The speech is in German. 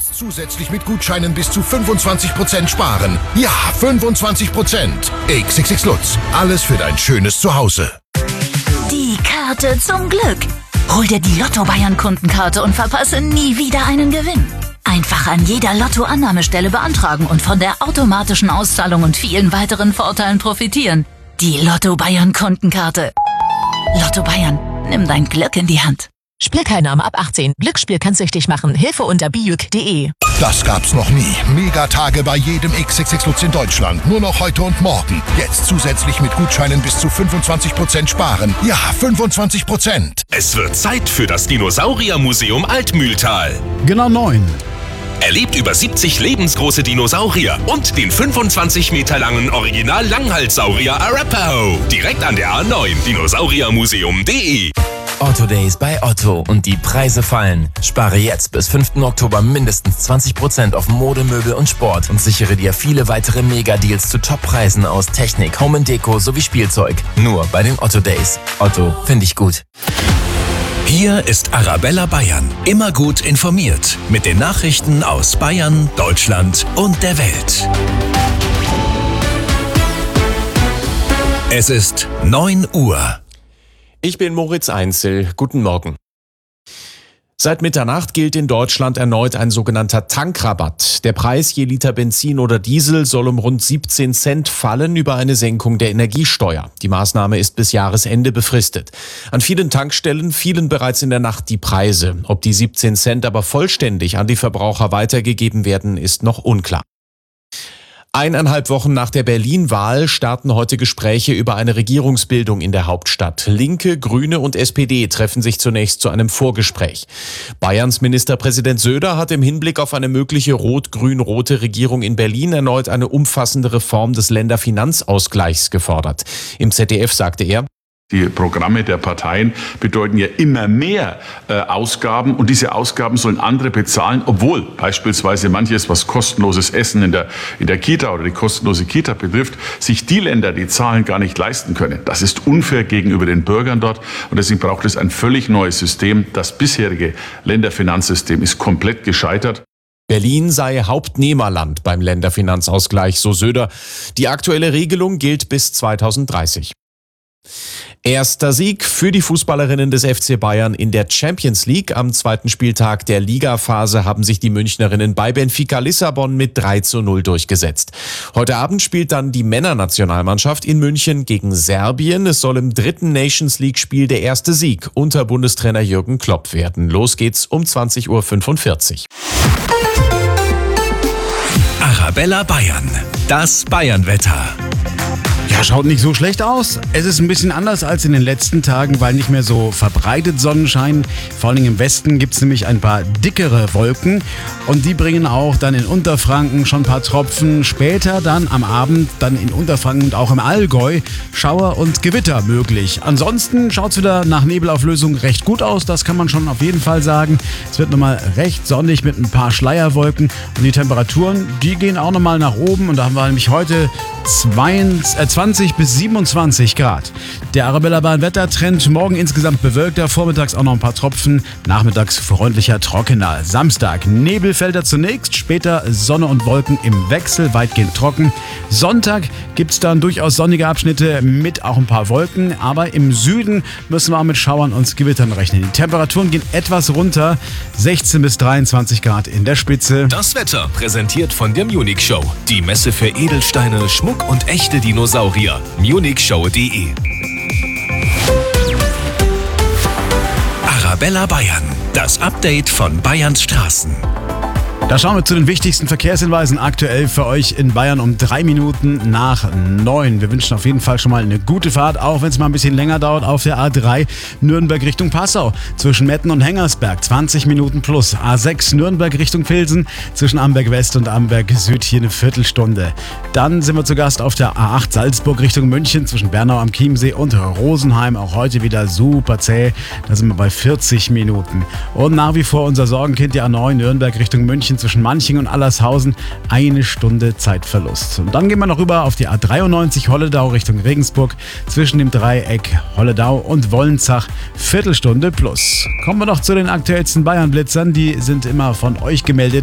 Jetzt zusätzlich mit Gutscheinen bis zu 25% sparen. Ja, 25%. XXX Lutz. Alles für dein schönes Zuhause. Die Karte zum Glück. Hol dir die Lotto Bayern Kundenkarte und verpasse nie wieder einen Gewinn. Einfach an jeder Lotto-Annahmestelle beantragen und von der automatischen Auszahlung und vielen weiteren Vorteilen profitieren. Die Lotto Bayern Kundenkarte. Lotto Bayern, nimm dein Glück in die Hand. Spielteilnahme ab 18. Glücksspiel kann süchtig machen. Hilfe unter biüc.de. Das gab's noch nie. Megatage bei jedem XXX Lutz in Deutschland. Nur noch heute und morgen. Jetzt zusätzlich mit Gutscheinen bis zu 25% sparen. Ja, 25%. Es wird Zeit für das Dinosauriermuseum Altmühltal. Genau 9. Erlebt über 70 lebensgroße Dinosaurier und den 25 Meter langen Original-Langhalssaurier Arapaho. Direkt an der A9, dinosauriermuseum.de. Otto Days bei Otto und die Preise fallen. Spare jetzt bis 5. Oktober mindestens 20% auf Mode, Möbel und Sport und sichere dir viele weitere Mega-Deals zu Top-Preisen aus Technik, Home & Deko sowie Spielzeug. Nur bei den Otto Days. Otto, finde ich gut. Hier ist Arabella Bayern. Immer gut informiert mit den Nachrichten aus Bayern, Deutschland und der Welt. Es ist 9 Uhr. Ich bin Moritz Einzel. Guten Morgen. Seit Mitternacht gilt in Deutschland erneut ein sogenannter Tankrabatt. Der Preis je Liter Benzin oder Diesel soll um rund 17 Cent fallen über eine Senkung der Energiesteuer. Die Maßnahme ist bis Jahresende befristet. An vielen Tankstellen fielen bereits in der Nacht die Preise. Ob die 17 Cent aber vollständig an die Verbraucher weitergegeben werden, ist noch unklar. 1,5 Wochen nach der Berlin-Wahl starten heute Gespräche über eine Regierungsbildung in der Hauptstadt. Linke, Grüne und SPD treffen sich zunächst zu einem Vorgespräch. Bayerns Ministerpräsident Söder hat im Hinblick auf eine mögliche rot-grün-rote Regierung in Berlin erneut eine umfassende Reform des Länderfinanzausgleichs gefordert. Im ZDF sagte er: Die Programme der Parteien bedeuten ja immer mehr Ausgaben und diese Ausgaben sollen andere bezahlen, obwohl beispielsweise manches, was kostenloses Essen in der Kita oder die kostenlose Kita betrifft, sich die Länder die Zahlen gar nicht leisten können. Das ist unfair gegenüber den Bürgern dort und deswegen braucht es ein völlig neues System. Das bisherige Länderfinanzsystem ist komplett gescheitert. Berlin sei Hauptnehmerland beim Länderfinanzausgleich, so Söder. Die aktuelle Regelung gilt bis 2030. Erster Sieg für die Fußballerinnen des FC Bayern in der Champions League. Am zweiten Spieltag der Ligaphase haben sich die Münchnerinnen bei Benfica Lissabon mit 3:0 durchgesetzt. Heute Abend spielt dann die Männernationalmannschaft in München gegen Serbien. Es soll im dritten Nations League-Spiel der erste Sieg unter Bundestrainer Jürgen Klopp werden. Los geht's um 20:45 Uhr. Arabella Bayern, das Bayernwetter. Ja, schaut nicht so schlecht aus. Es ist ein bisschen anders als in den letzten Tagen, weil nicht mehr so verbreitet Sonnenschein. Vor allem im Westen gibt es nämlich ein paar dickere Wolken und die bringen auch dann in Unterfranken schon ein paar Tropfen. Später dann am Abend dann in Unterfranken und auch im Allgäu Schauer und Gewitter möglich. Ansonsten schaut es wieder nach Nebelauflösung recht gut aus, das kann man schon auf jeden Fall sagen. Es wird nochmal recht sonnig mit ein paar Schleierwolken und die Temperaturen, die gehen auch nochmal nach oben und da haben wir nämlich heute 20 bis 27 Grad. Der Arabella Bayern Wettertrend, morgen insgesamt bewölkter, vormittags auch noch ein paar Tropfen, nachmittags freundlicher, trockener. Samstag Nebelfelder zunächst, später Sonne und Wolken im Wechsel, weitgehend trocken. Sonntag gibt es dann durchaus sonnige Abschnitte mit auch ein paar Wolken, aber im Süden müssen wir auch mit Schauern und Gewittern rechnen. Die Temperaturen gehen etwas runter, 16 bis 23 Grad in der Spitze. Das Wetter präsentiert von der Munich Show, die Messe für Edelsteine, Schmuck und echte Dinosaurier. munichshow.de. Arabella Bayern, das Update von Bayerns Straßen. Da schauen wir zu den wichtigsten Verkehrshinweisen aktuell für euch in Bayern um 3 Minuten nach 9. Wir wünschen auf jeden Fall schon mal eine gute Fahrt, auch wenn es mal ein bisschen länger dauert auf der A3 Nürnberg Richtung Passau. Zwischen Metten und Hengersberg 20 Minuten plus. A6 Nürnberg Richtung Vilsen zwischen Amberg West und Amberg Süd hier eine Viertelstunde. Dann sind wir zu Gast auf der A8 Salzburg Richtung München zwischen Bernau am Chiemsee und Rosenheim. Auch heute wieder super zäh. Da sind wir bei 40 Minuten. Und nach wie vor unser Sorgenkind, die A9 Nürnberg Richtung München zwischen Manching und Allershausen 1 Stunde Zeitverlust. Und dann gehen wir noch rüber auf die A93 Holledau Richtung Regensburg zwischen dem Dreieck Holledau und Wollenzach Viertelstunde plus. Kommen wir noch zu den aktuellsten Bayern-Blitzern, die sind immer von euch gemeldet.